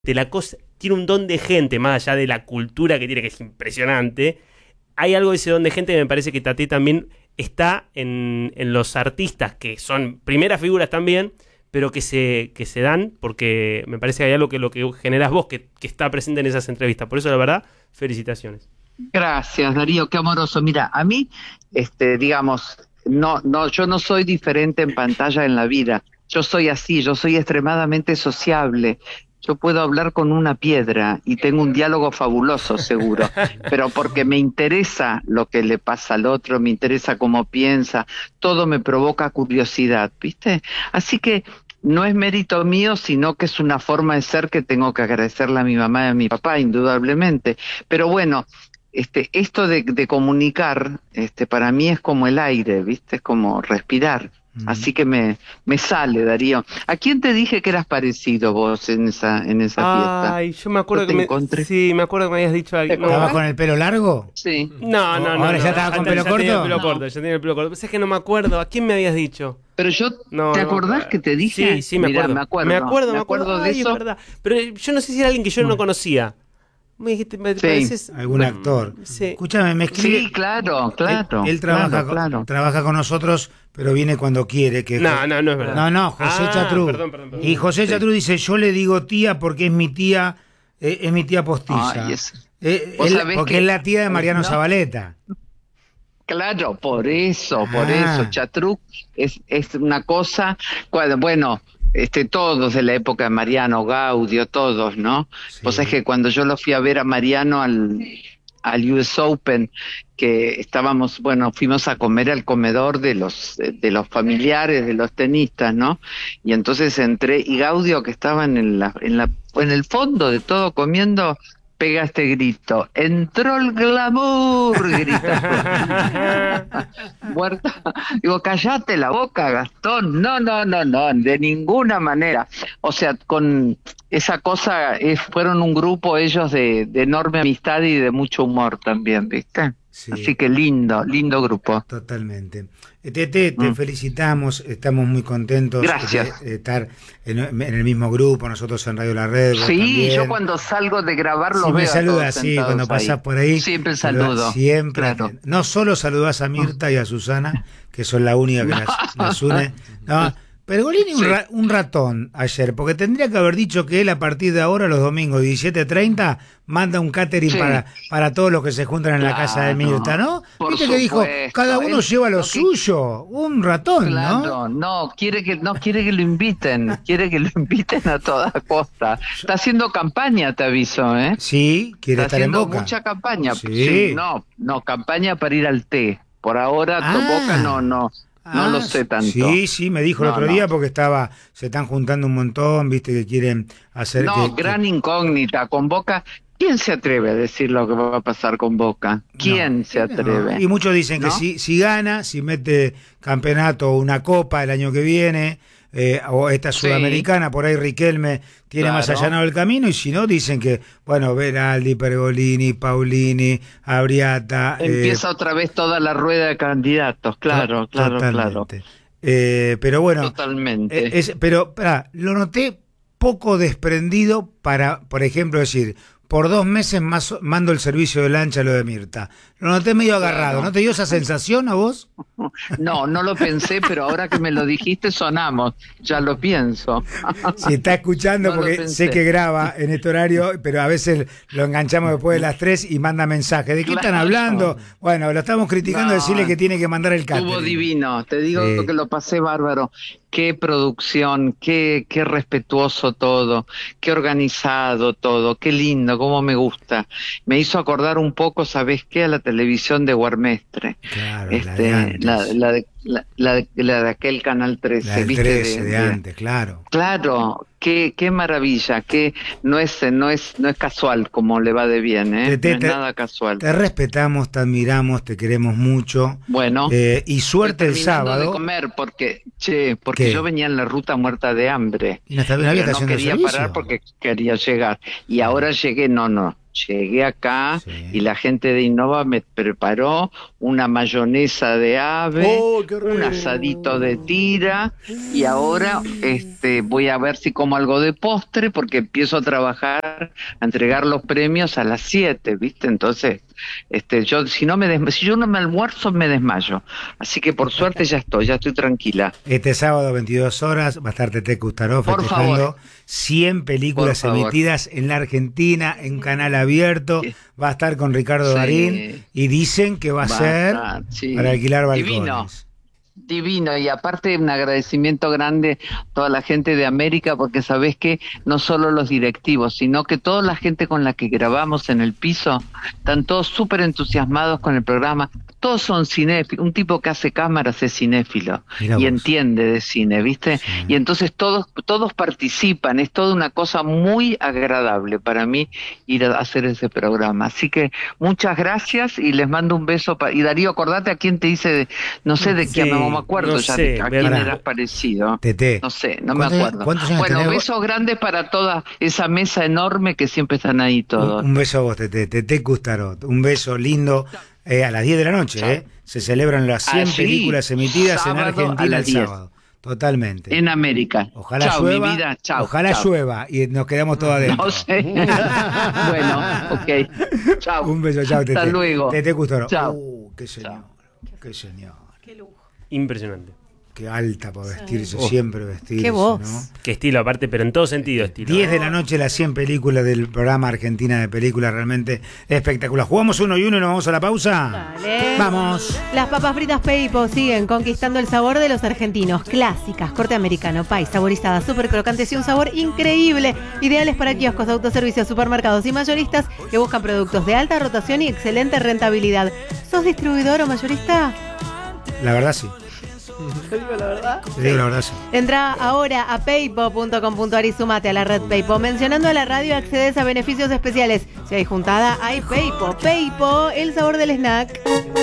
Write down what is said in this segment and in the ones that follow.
la cosa tiene un don de gente, más allá de la cultura que tiene, que es impresionante. Hay algo de ese don de gente que me parece que Taté también está en los artistas que son primeras figuras también, pero que se dan, porque me parece que hay algo que lo que generas vos, que está presente en esas entrevistas. Por eso, la verdad, felicitaciones. Gracias, Darío, qué amoroso. Mira, a mí, digamos, yo no soy diferente en pantalla en la vida. Yo soy así, yo soy extremadamente sociable. Yo puedo hablar con una piedra y tengo un diálogo fabuloso, seguro, pero porque me interesa lo que le pasa al otro, me interesa cómo piensa, todo me provoca curiosidad, ¿viste? Así que no es mérito mío, sino que es una forma de ser que tengo que agradecerle a mi mamá y a mi papá, indudablemente. Pero bueno, esto de comunicar, para mí es como el aire, ¿viste? Es como respirar. Así que me sale, Darío. ¿A quién te dije que eras parecido vos en esa fiesta? Ay, yo me acuerdo sí, me acuerdo que me habías dicho algo. ¿Estabas con el pelo largo? Sí. No. ¿Ahora ya estabas con pelo corto? Ya tenía el pelo corto. Pues es que no me acuerdo. ¿A quién me habías dicho? Pero ¿te acordás que te dije? Sí, me acuerdo. Me acuerdo de eso. Es verdad. Pero yo no sé si era alguien que yo no conocía. Me dijiste, me pareces... Algún actor. Sí. Escúchame, me escribe... Sí, claro. Él trabaja con nosotros, pero viene cuando quiere. No es verdad. No, José Chatrú. Perdón. Y José Chatrú dice, yo le digo tía porque es mi tía postiza. Ay, porque es la tía de Mariano Zabaleta. Claro, por eso. Chatrú es una cosa, bueno, todos de la época de Mariano, Gaudio, todos, ¿no? Sí. Pues es que cuando yo lo fui a ver a Mariano al US Open, que fuimos a comer al comedor de los familiares de los tenistas, ¿no? Y entonces entré, y Gaudio, que estaba en el fondo de todo comiendo, pega este grito: entró el glamour, grita. Muerta. Digo, callate la boca, Gastón. No, de ninguna manera. O sea, con esa cosa, fueron un grupo ellos de enorme amistad y de mucho humor también, ¿viste? Sí. Así que lindo grupo. Totalmente. Te felicitamos, estamos muy contentos. Gracias. De estar en el mismo grupo, nosotros en Radio La Red. Sí, también. yo cuando salgo de grabar los veo. Me saludas, sí, cuando pasás por ahí. Siempre saludo. Siempre. Claro. No solo saludás a Mirta y a Susana, que son la única que las une. No, Pergolini un ratón ayer, porque tendría que haber dicho que él a partir de ahora, los domingos 17:30, manda un catering para todos los que se juntan en la casa de Mirta, ¿no? Viste que dijo, cada uno lleva lo suyo, un ratón, ¿no? No quiere que lo inviten, quiere que lo inviten a toda costa. Está haciendo campaña, te aviso, ¿eh? Sí, quiere estar en Boca. Está haciendo mucha campaña. Sí. No, campaña para ir al té. Por ahora, Boca no lo sé tanto. Sí, me dijo el otro día porque se están juntando un montón, viste, que quieren hacer... gran incógnita, con Boca. ¿Quién se atreve a decir lo que va a pasar con Boca? ¿Quién se atreve? Y muchos dicen que si gana, si mete campeonato o una copa el año que viene, o esta sudamericana, por ahí Riquelme tiene más allanado el camino, y si no, dicen que, bueno, Beraldi, Pergolini, Paulini, Abriata... Empieza otra vez toda la rueda de candidatos, claro. Pero bueno... Totalmente. Pero, lo noté poco desprendido para, por ejemplo, decir... Por 2 meses más mando el servicio de lancha a lo de Mirta. Lo noté medio agarrado. ¿No te dio esa sensación a vos? No lo pensé, pero ahora que me lo dijiste sonamos. Ya lo pienso. Si está escuchando, porque sé que graba en este horario, pero a veces lo enganchamos después de las 3 y manda mensajes. ¿De qué están hablando? Bueno, lo estamos criticando, decirle que tiene que mandar el catering. Estuvo divino. Te digo que lo pasé bárbaro. Qué producción, qué respetuoso todo, qué organizado todo, qué lindo, cómo me gusta. Me hizo acordar un poco, ¿sabés qué? A la televisión de Guarmestre. Claro, la de aquel Canal 13. La del ¿viste? 13 de antes, claro. Claro, qué maravilla, que no es casual como le va de bien, ¿eh? No es nada casual. Te respetamos, te admiramos, te queremos mucho. Bueno. Y suerte el sábado. De comer porque yo venía en la ruta muerta de hambre. Y no quería parar porque quería llegar. Y ahora llegué, no. llegué acá Sí. y la gente de Innova me preparó una mayonesa de ave, un asadito de tira, y ahora voy a ver si como algo de postre, porque empiezo a trabajar, a entregar los premios a las 7, ¿viste? Entonces, yo si yo no me almuerzo me desmayo. Así que por suerte ya estoy tranquila. Este sábado, 22 horas, va a estar Tete Custaró Por festejando favor. 100 películas Por favor. emitidas en la Argentina, en canal abierto. Sí. Va a estar con Ricardo Sí. Darín y dicen que va a ser estar, sí. para alquilar balcones. Divino. Divino, y aparte un agradecimiento grande a toda la gente de América, porque sabés que no solo los directivos, sino que toda la gente con la que grabamos en el piso, están todos súper entusiasmados con el programa. Todos son cinéfilos, un tipo que hace cámaras es cinéfilo Mirá y vos. entiende de cine, ¿viste? Sí. Y entonces todos participan, es toda una cosa muy agradable para mí ir a hacer ese programa. Así que muchas gracias y les mando un beso. Y Darío, acordate a quién te hice, no sé de quién, Sí, no me acuerdo no ya sé, a quién ¿verdad? eras parecido. Tete. No sé, no me acuerdo. ¿Cuántos años Bueno, tenés vos? besos grandes para toda esa mesa enorme que siempre están ahí todos. Un beso a vos, Tete Custarot. Un beso lindo. A las 10 de la noche, Chao. Se celebran las 100 sí, películas emitidas en sábado a Argentina el las 10. sábado. Totalmente. En América. Ojalá chao, llueva. mi vida, chao. Ojalá chao. llueva y nos quedamos todos adentro. No sé. Bueno, ok. Chao. Un beso, chao, Tete. Hasta luego. Tete Custarot. Chao. Qué señor. Chao. Qué señor. Impresionante. Qué alta para vestirse, siempre vestirse, Qué voz. ¿no? Qué estilo, aparte, pero en todo sentido estilo. 10 de la noche, las 100 películas del programa Argentina de Películas, realmente espectacular. ¿Jugamos 1 y 1 y nos vamos a la pausa? Dale. Vamos. Las papas fritas Peipo siguen conquistando el sabor de los argentinos. Clásicas, corte americano, país, saborizadas, súper crocantes y un sabor increíble. Ideales para kioscos, autoservicios, supermercados y mayoristas que buscan productos de alta rotación y excelente rentabilidad. ¿Sos distribuidor o mayorista? La verdad sí. Te digo la verdad. Te digo la verdad sí. Entra ahora a paypo.com.ar y sumate a la red Paypo. Mencionando a la radio accedes a beneficios especiales. Si hay juntada, hay Paypo. Paypo, el sabor del snack.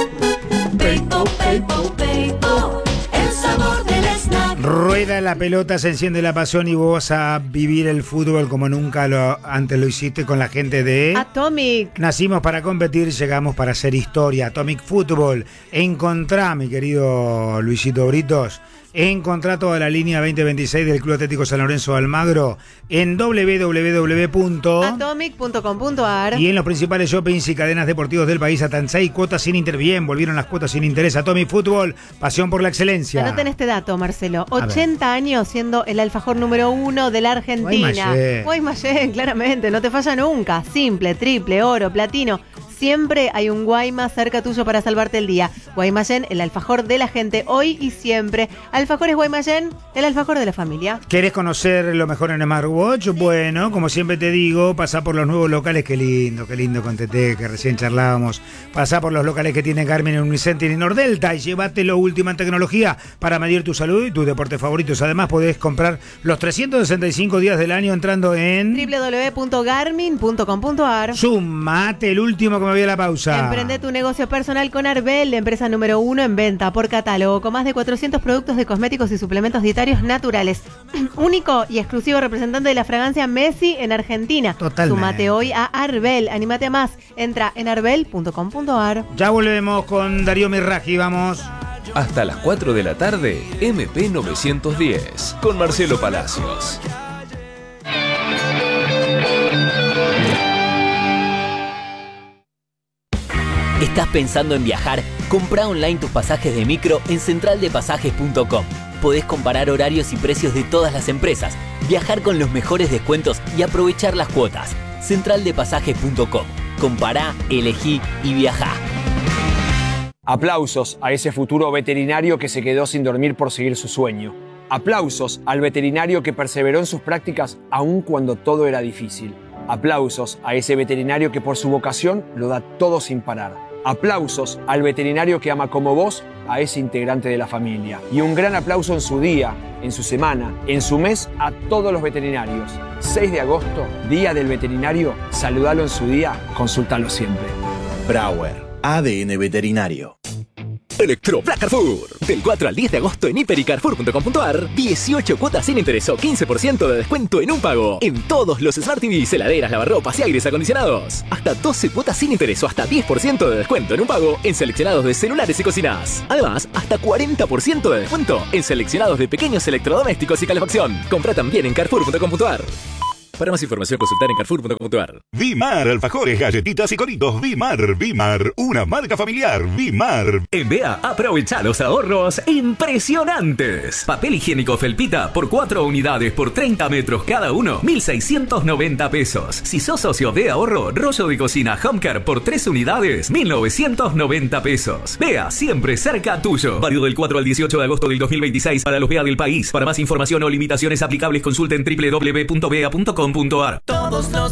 Peipo, Peipo, Peipo, el sabor del snack. Rueda la pelota, se enciende la pasión y vos vas a vivir el fútbol como nunca antes lo hiciste con la gente de... Atomic. Nacimos para competir, llegamos para hacer historia. Atomic Football. Encontrá, mi querido Luisito Britos, encontrá toda la línea 2026 del Club Atlético San Lorenzo de Almagro en Atomic.com.ar. y en los principales shoppings y cadenas deportivos del país. Hasta en 6 cuotas sin interés. Bien, volvieron las cuotas sin interés. Atomic Football, pasión por la excelencia. Anoten este dato, Marcelo. ver. 80 años siendo el alfajor número 1 de la Argentina. Guaymallén. Guaymallén, claramente. No te falla nunca. Simple, triple, oro, platino. Siempre hay un Guaymas cerca tuyo para salvarte el día. Guaymallén, el alfajor de la gente, hoy y siempre. Alfajores Guaymallén, el alfajor de la familia. ¿Querés conocer lo mejor en Smartwatch? Bueno, como siempre te digo, pasá por los nuevos locales. Qué lindo con Tete, que recién charlábamos. Pasá por los locales que tiene Garmin en Unicenter y Nordelta y llévate lo último en tecnología para medir tu salud y tus deportes favoritos. Además, podés comprar los 365 días del año entrando en www.garmin.com.ar. Sumate, el último que me voy a la pausa. Emprende tu negocio personal con Arbel, la empresa número 1 en venta por catálogo, con más de 400 productos de cosméticos y suplementos dietarios naturales. Único y exclusivo representante de la fragancia Messi en Argentina. Totalmente. Sumate hoy a Arbel, anímate a más. Entra en arbel.com.ar. Ya volvemos con Darío Mirraji, vamos. Hasta las 4 de la tarde, MP 910, con Marcelo Palacios. ¿Estás pensando en viajar? Comprá online tus pasajes de micro en centraldepasajes.com. Podés comparar horarios y precios de todas las empresas, viajar con los mejores descuentos y aprovechar las cuotas. Centraldepasajes.com. Compará, elegí y viajá. Aplausos a ese futuro veterinario que se quedó sin dormir por seguir su sueño. Aplausos al veterinario que perseveró en sus prácticas aun cuando todo era difícil. Aplausos a ese veterinario que por su vocación lo da todo sin parar. Aplausos al veterinario que ama como vos a ese integrante de la familia. Y un gran aplauso en su día, en su semana, en su mes a todos los veterinarios. 6 de agosto, Día del Veterinario. Saludalo en su día, consúltalo siempre. Brauer, ADN Veterinario. Electroblack Carrefour. Del 4 al 10 de agosto en hiper y carrefour.com.ar, 18 cuotas sin interés o 15% de descuento en un pago. En todos los Smart TVs, heladeras, lavarropas y aires acondicionados. Hasta 12 cuotas sin interés o hasta 10% de descuento en un pago en seleccionados de celulares y cocinas. Además, hasta 40% de descuento en seleccionados de pequeños electrodomésticos y calefacción. Compra también en carrefour.com.ar. Para más información consultar en carrefour.com.ar. Vimar, alfajores, galletitas y coritos. Vimar, una marca familiar. Vimar. En Bea, aprovecha los ahorros impresionantes. Papel higiénico Felpita por 4 unidades por 30 metros cada uno, 1.690 pesos. Si sos socio de ahorro, rollo de cocina Homecare por 3 unidades, 1.990 pesos. Bea, siempre cerca tuyo. Válido del 4 al 18 de agosto del 2026 para los Bea del país. Para más información o limitaciones aplicables, consulten www.bea.com.ar. Todos los